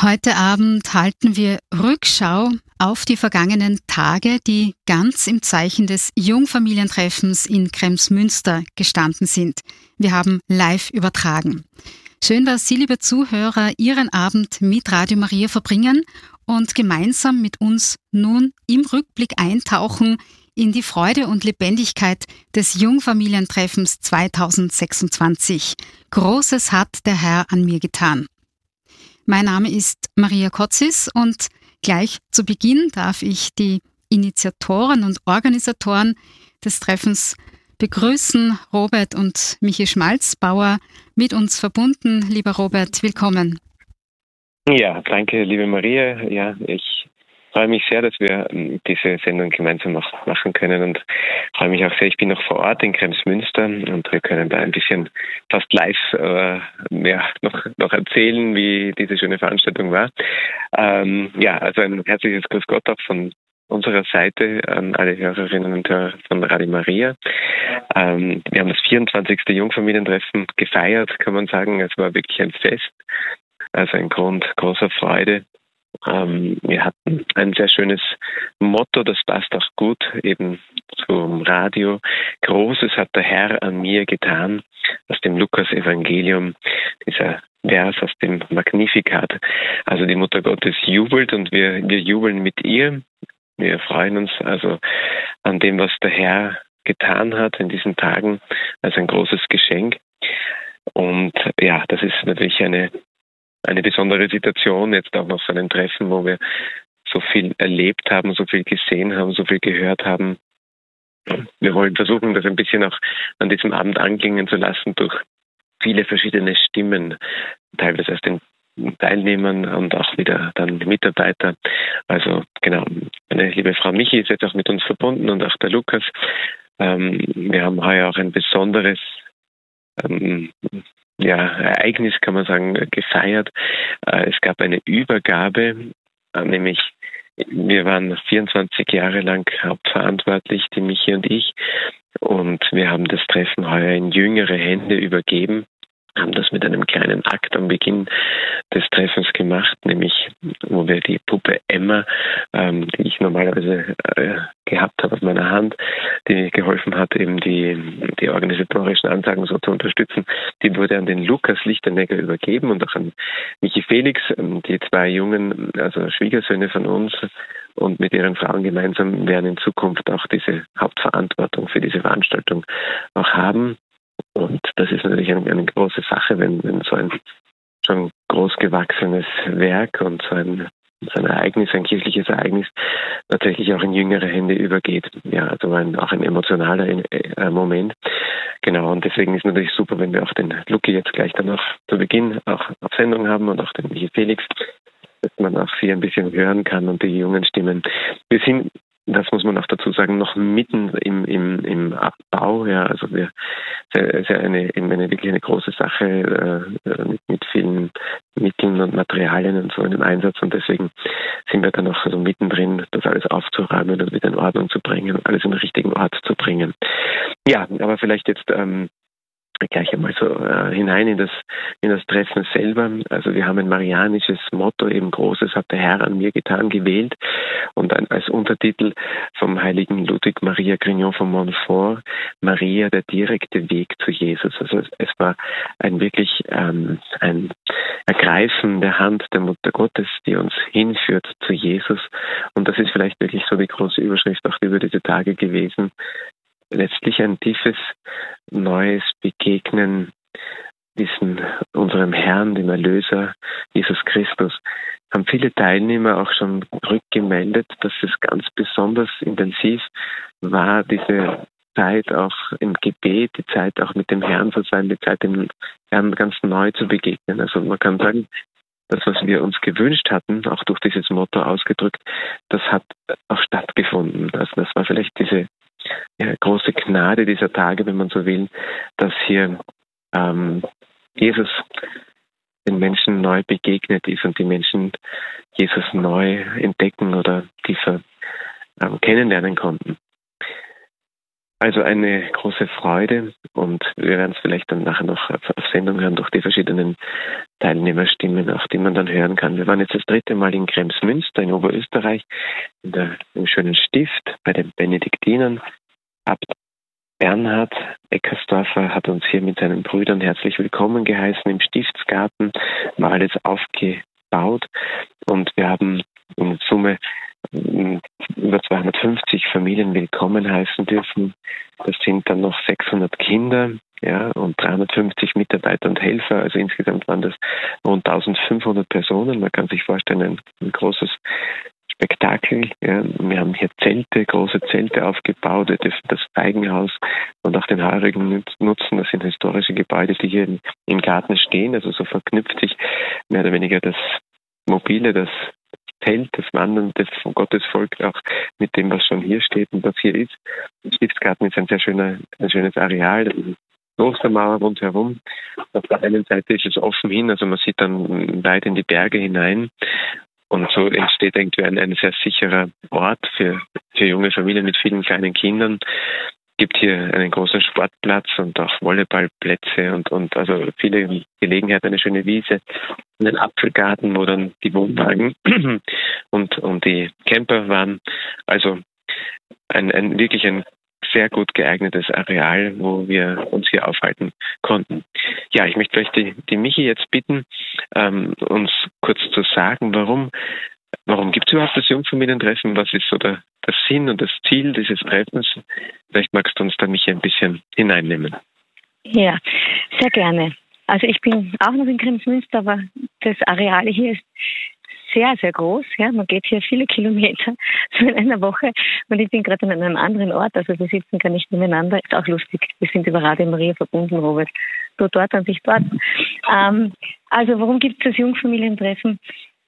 Heute Abend halten wir Rückschau auf die vergangenen Tage, die ganz im Zeichen des Jungfamilientreffens in Kremsmünster gestanden sind. Wir haben live übertragen. Schön, dass Sie, liebe Zuhörer, Ihren Abend mit Radio Maria verbringen und gemeinsam mit uns nun im Rückblick eintauchen in die Freude und Lebendigkeit des Jungfamilientreffens 2026. Großes hat der Herr an mir getan. Mein Name ist Maria Kotzis und gleich zu Beginn darf ich die Initiatoren und Organisatoren des Treffens begrüßen, Robert und Michi Schmalzbauer, mit uns verbunden. Lieber Robert, willkommen. Ja, danke, liebe Maria. Ja, ich freue mich sehr, dass wir diese Sendung gemeinsam machen können und freue mich auch sehr. Ich bin noch vor Ort in Kremsmünster und wir können da ein bisschen fast live noch erzählen, wie diese schöne Veranstaltung war. Also ein herzliches Grüß Gott auch von unserer Seite an alle Hörerinnen und Hörer von Radio Maria. Wir haben das 24. Jungfamilientreffen gefeiert, kann man sagen. Es war wirklich ein Fest, also ein Grund großer Freude. Wir hatten ein sehr schönes Motto, das passt auch gut eben zum Radio. Großes hat der Herr an mir getan, aus dem Lukas-Evangelium, dieser Vers aus dem Magnificat. Also die Mutter Gottes jubelt und wir jubeln mit ihr. Wir freuen uns also an dem, was der Herr getan hat in diesen Tagen, als ein großes Geschenk. Und ja, das ist natürlich eine besondere Situation, jetzt auch noch so ein Treffen, wo wir so viel erlebt haben, so viel gesehen haben, so viel gehört haben. Wir wollen versuchen, das ein bisschen auch an diesem Abend anklingen zu lassen durch viele verschiedene Stimmen, teilweise aus den Teilnehmern und auch wieder dann die Mitarbeiter. Also genau, meine liebe Frau Michi ist jetzt auch mit uns verbunden und auch der Lukas. Wir haben heuer auch ein besonderes Ereignis, kann man sagen, gefeiert. Es gab eine Übergabe, nämlich wir waren 24 Jahre lang hauptverantwortlich, die Michi und ich, und wir haben das Treffen heuer in jüngere Hände übergeben, haben das mit einem kleinen Akt am Beginn des Treffens gemacht, nämlich wo wir die Puppe Emma, die ich normalerweise gehabt habe auf meiner Hand, die geholfen hat, eben die organisatorischen Ansagen so zu unterstützen, die wurde an den Lukas Lichternegger übergeben und auch an Michi Felix, die zwei jungen, also Schwiegersöhne von uns, und mit ihren Frauen gemeinsam werden in Zukunft auch diese Hauptverantwortung für diese Veranstaltung auch haben. Und das ist natürlich eine große Sache, wenn so ein schon groß gewachsenes Werk und so ein Ereignis, ein kirchliches Ereignis, tatsächlich auch in jüngere Hände übergeht. Ja, also auch ein emotionaler Moment. Genau, und deswegen ist natürlich super, wenn wir auch den Luki jetzt gleich dann noch zu Beginn auch auf Sendung haben und auch den Michi Felix, dass man auch sie ein bisschen hören kann und die jungen Stimmen. Wir sind, das muss man auch dazu sagen, noch mitten im Abbau. Ja, also wir wirklich eine große Sache mit vielen Mitteln und Materialien und so in dem Einsatz, und deswegen sind wir dann noch so mittendrin, das alles aufzuräumen und wieder in Ordnung zu bringen, alles in den richtigen Ort zu bringen. Ja, aber vielleicht jetzt gleich einmal so hinein in das Treffen selber. Also wir haben ein marianisches Motto, eben Großes hat der Herr an mir getan, gewählt, und als Untertitel vom heiligen Ludwig Maria Grignon von Montfort, Maria, der direkte Weg zu Jesus. Also es war wirklich ein Ergreifen der Hand der Mutter Gottes, die uns hinführt zu Jesus, und das ist vielleicht wirklich so die große Überschrift auch über diese Tage gewesen. Letztlich ein tiefes, neues Begegnen unserem Herrn, dem Erlöser, Jesus Christus. Haben viele Teilnehmer auch schon rückgemeldet, dass es ganz besonders intensiv war, diese Zeit auch im Gebet, die Zeit auch mit dem Herrn zu sein, die Zeit dem Herrn ganz neu zu begegnen. Also man kann sagen, das, was wir uns gewünscht hatten, auch durch dieses Motto ausgedrückt, das hat auch stattgefunden. Also das war vielleicht diese große Gnade dieser Tage, wenn man so will, dass hier Jesus den Menschen neu begegnet ist und die Menschen Jesus neu entdecken oder tiefer kennenlernen konnten. Also eine große Freude, und wir werden es vielleicht dann nachher noch auf Sendung hören durch die verschiedenen Teilnehmerstimmen, auch die man dann hören kann. Wir waren jetzt das 3. Mal in Kremsmünster in Oberösterreich, im schönen Stift bei den Benediktinern. Abt Bernhard Eckersdorfer hat uns hier mit seinen Brüdern herzlich willkommen geheißen im Stiftsgarten, war alles aufgebaut, und wir haben in Summe über 250 Familien willkommen heißen dürfen. Das sind dann noch 600 Kinder, ja, und 350 Mitarbeiter und Helfer. Also insgesamt waren das rund 1500 Personen. Man kann sich vorstellen, ein großes Spektakel. Ja. Wir haben hier Zelte, große Zelte aufgebaut. Wir dürfen das Feigenhaus und auch den Heurigen nutzen. Das sind historische Gebäude, die hier im Garten stehen. Also so verknüpft sich mehr oder weniger das Mobile, das Zelt, das Wandernde von Gottesvolk auch mit dem, was schon hier steht und was hier ist. Der Stiftsgarten ist ein schönes Areal. Das ist Klostermauer rundherum. Auf der einen Seite ist es offen hin, also man sieht dann weit in die Berge hinein. Und so entsteht irgendwie ein sehr sicherer Ort für junge Familien mit vielen kleinen Kindern. Es gibt hier einen großen Sportplatz und auch Volleyballplätze und also viele Gelegenheiten, eine schöne Wiese, einen Apfelgarten, wo dann die Wohnwagen und die Camper waren. Also wirklich ein sehr gut geeignetes Areal, wo wir uns hier aufhalten konnten. Ja, ich möchte vielleicht die Michi jetzt bitten, uns kurz zu sagen, warum gibt es überhaupt das Jungfamilientreffen? Was ist so der Sinn und das Ziel dieses Treffens? Vielleicht magst du uns da, Michi, ein bisschen hineinnehmen. Ja, sehr gerne. Also ich bin auch noch in Kremsmünster, aber das Areal hier ist sehr, sehr groß. Ja, man geht hier viele Kilometer so in einer Woche, und ich bin gerade an einem anderen Ort, also wir sitzen gar nicht nebeneinander. Ist auch lustig. Wir sind über Radio Maria verbunden, Robert. Du dort und ich dort. Also warum gibt es das Jungfamilientreffen?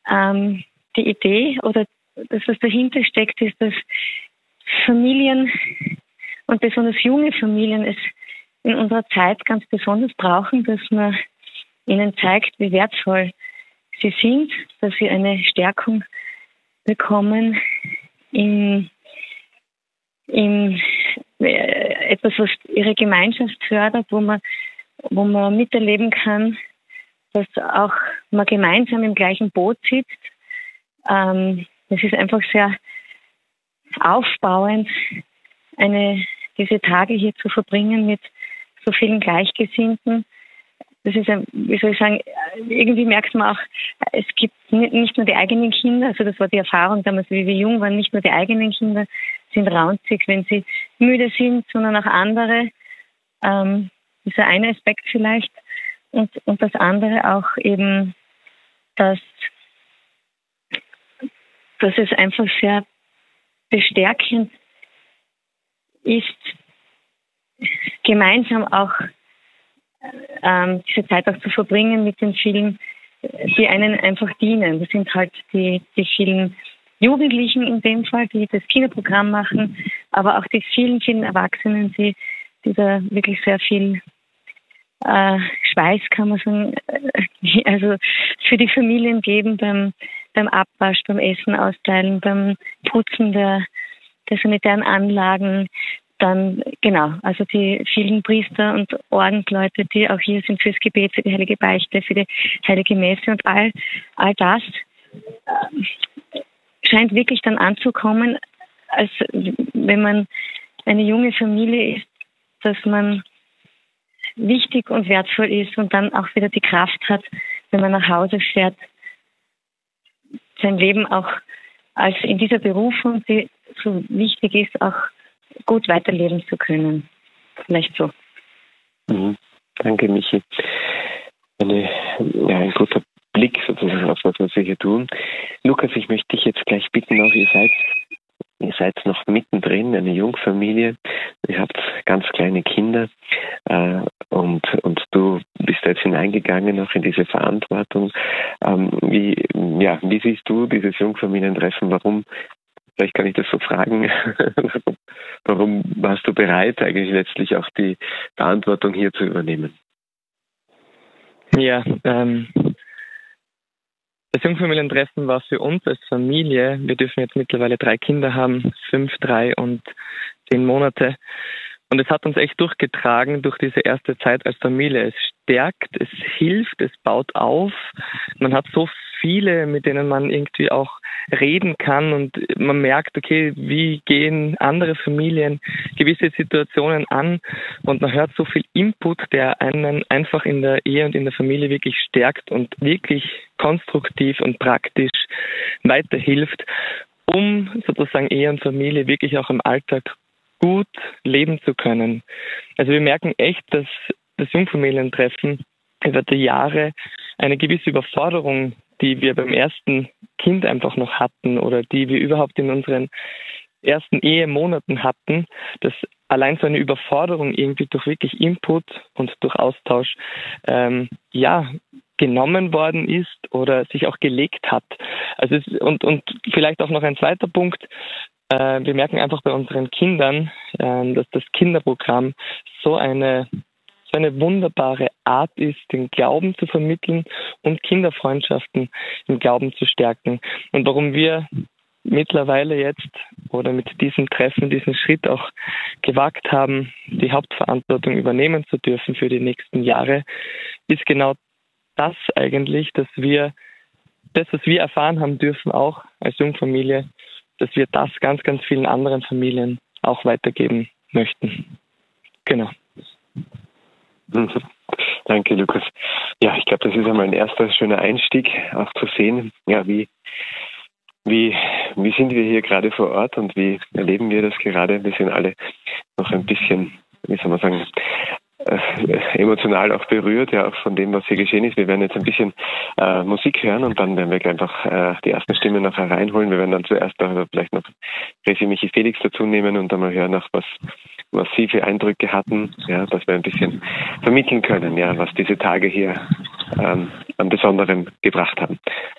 Die Idee oder das, was dahinter steckt, ist, dass Familien und besonders junge Familien es in unserer Zeit ganz besonders brauchen, dass man ihnen zeigt, wie wertvoll sie sind, dass sie eine Stärkung bekommen in etwas, was ihre Gemeinschaft fördert, wo man miterleben kann, dass auch man gemeinsam im gleichen Boot sitzt. Es ist einfach sehr aufbauend, diese Tage hier zu verbringen mit so vielen Gleichgesinnten. Das ist, wie soll ich sagen, irgendwie merkt man auch, es gibt nicht nur die eigenen Kinder, also das war die Erfahrung damals, wie wir jung waren, nicht nur die eigenen Kinder sind raunzig, wenn sie müde sind, sondern auch andere. Dieser eine Aspekt vielleicht. Und das andere auch eben, dass es einfach sehr bestärkend ist, gemeinsam auch diese Zeit auch zu verbringen mit den vielen, die einen einfach dienen. Das sind halt die vielen Jugendlichen in dem Fall, die das Kinderprogramm machen, aber auch die vielen, vielen Erwachsenen, die da wirklich sehr viel Schweiß, kann man sagen, also für die Familien geben beim Abwasch, beim Essen austeilen, beim Putzen der sanitären Anlagen. Dann, genau, also die vielen Priester und Ordensleute, die auch hier sind fürs Gebet, für die Heilige Beichte, für die Heilige Messe und all das scheint wirklich dann anzukommen, als wenn man eine junge Familie ist, dass man wichtig und wertvoll ist und dann auch wieder die Kraft hat, wenn man nach Hause fährt, sein Leben auch als in dieser Berufung, die so wichtig ist, auch gut weiterleben zu können. Vielleicht so. Danke, Michi. Ein guter Blick sozusagen auf was wir hier tun. Lukas, ich möchte dich jetzt gleich bitten, auch ihr seid noch mittendrin, eine Jungfamilie, ihr habt ganz kleine Kinder und du bist jetzt hineingegangen auch in diese Verantwortung. Wie siehst du dieses Jungfamilientreffen? Warum, vielleicht kann ich das so fragen, warum warst du bereit, eigentlich letztlich auch die Verantwortung hier zu übernehmen? Ja, das Jungfamilientreffen war für uns als Familie, wir dürfen jetzt mittlerweile 3 Kinder haben, 5, 3 und 10 Monate. Und es hat uns echt durchgetragen durch diese erste Zeit als Familie. Es stärkt, es hilft, es baut auf. Man hat so viele, mit denen man irgendwie auch reden kann und man merkt, okay, wie gehen andere Familien gewisse Situationen an und man hört so viel Input, der einen einfach in der Ehe und in der Familie wirklich stärkt und wirklich konstruktiv und praktisch weiterhilft, um sozusagen Ehe und Familie wirklich auch im Alltag gut leben zu können. Also wir merken echt, dass das Jungfamilientreffen über die Jahre eine gewisse Überforderung, die wir beim ersten Kind einfach noch hatten oder die wir überhaupt in unseren ersten Ehemonaten hatten, dass allein so eine Überforderung irgendwie durch wirklich Input und durch Austausch genommen worden ist oder sich auch gelegt hat. Also und vielleicht auch noch ein zweiter Punkt. Wir merken einfach bei unseren Kindern, dass das Kinderprogramm so eine wunderbare Art ist, den Glauben zu vermitteln und Kinderfreundschaften im Glauben zu stärken. Und warum wir mittlerweile jetzt oder mit diesem Treffen diesen Schritt auch gewagt haben, die Hauptverantwortung übernehmen zu dürfen für die nächsten Jahre, ist genau das eigentlich, dass wir das, was wir erfahren haben dürfen, auch als Jungfamilie, dass wir das ganz, ganz vielen anderen Familien auch weitergeben möchten. Genau. Danke, Lukas. Ja, ich glaube, das ist einmal ein erster schöner Einstieg, auch zu sehen, ja, wie sind wir hier gerade vor Ort und wie erleben wir das gerade. Wir sind alle noch ein bisschen, wie soll man sagen, emotional auch berührt, ja, auch von dem, was hier geschehen ist. Wir werden jetzt ein bisschen Musik hören und dann werden wir einfach die ersten Stimmen noch hereinholen. Wir werden dann zuerst vielleicht noch Resi, Michi, Felix dazu nehmen und dann mal hören, was Sie für Eindrücke hatten, ja, dass wir ein bisschen vermitteln können, ja, was diese Tage hier an Besonderem gebracht haben.